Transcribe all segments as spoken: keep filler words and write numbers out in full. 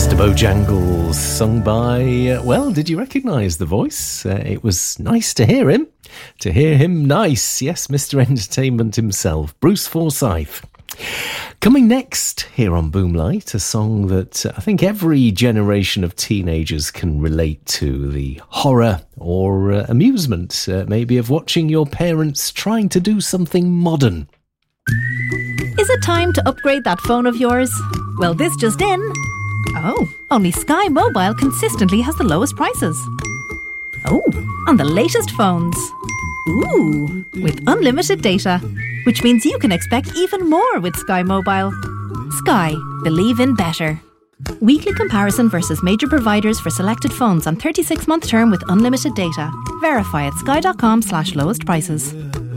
Mister Bojangles, sung by, uh, well, did you recognise the voice? Uh, it was nice to hear him. To hear him nice. Yes, Mister Entertainment himself, Bruce Forsyth. Coming next here on Boomlight, a song that I think every generation of teenagers can relate to, the horror or uh, amusement, uh, maybe, of watching your parents trying to do something modern. Is it time to upgrade that phone of yours? Well, this just in. Oh, only Sky Mobile consistently has the lowest prices. Oh, on the latest phones. Ooh, with unlimited data, which means you can expect even more with Sky Mobile. Sky, believe in better. Weekly comparison versus major providers for selected phones on thirty-six month term with unlimited data. Verify at sky.com slash lowest prices.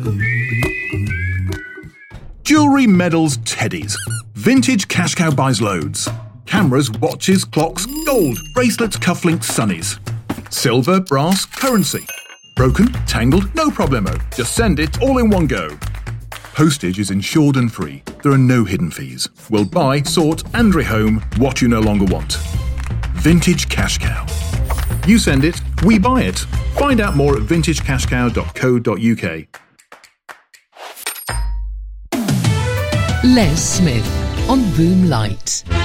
Jewellery, medals, teddies. Vintage Cash Cow buys loads. Cameras, watches, clocks, gold, bracelets, cufflinks, sunnies. Silver, brass, currency. Broken, tangled, no problemo. Just send it all in one go. Postage is insured and free. There are no hidden fees. We'll buy, sort and rehome what you no longer want. Vintage Cash Cow. You send it, we buy it. Find out more at vintage cash cow dot co dot uk. Les Smith on Boomlight.